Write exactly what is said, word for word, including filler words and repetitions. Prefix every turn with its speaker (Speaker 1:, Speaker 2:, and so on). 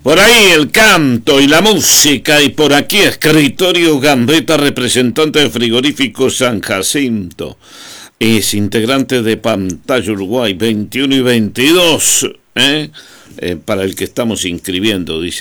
Speaker 1: Por ahí el canto y la música, y por aquí Escritorio Gambetta, representante de Frigorífico San Jacinto. Es integrante de Pantalla Uruguay veintiuno y veintidós, ¿eh? Eh, para el que estamos inscribiendo, dice.